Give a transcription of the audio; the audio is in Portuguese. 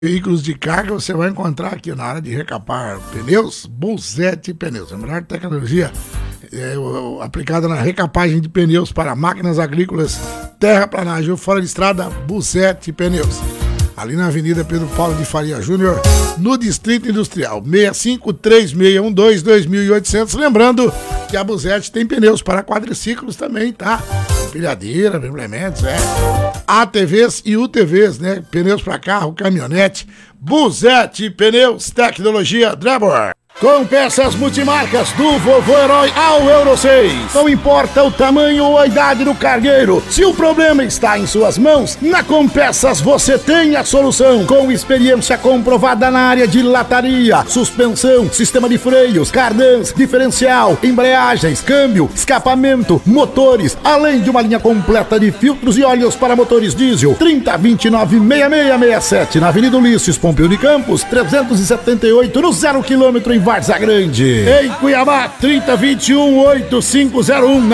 Veículos de carga você vai encontrar aqui na área de recapar pneus, Buzzete Pneus. A melhor tecnologia aplicada na recapagem de pneus para máquinas agrícolas, terraplanagem ou fora de estrada, Buzzete Pneus. Ali na Avenida Pedro Paulo de Faria Júnior, no Distrito Industrial, 6536122800. Lembrando que a Buzzete tem pneus para quadriciclos também, tá? Empilhadeira, implementos, ATVs e UTVs, né? Pneus para carro, caminhonete. Buzzete Pneus, tecnologia Drebor. Com peças multimarcas do Vovô Herói ao Euro 6. Não importa o tamanho ou a idade do cargueiro, se o problema está em suas mãos, na Compeças você tem a solução. Com experiência comprovada na área de lataria, suspensão, sistema de freios, cardãs, diferencial, embreagens, câmbio, escapamento, motores, além de uma linha completa de filtros e óleos para motores diesel. 3029-6667 na Avenida Ulisses Pompeu de Campos, 378 no 0 km em Várzea Grande. Em Cuiabá, 3021-8501.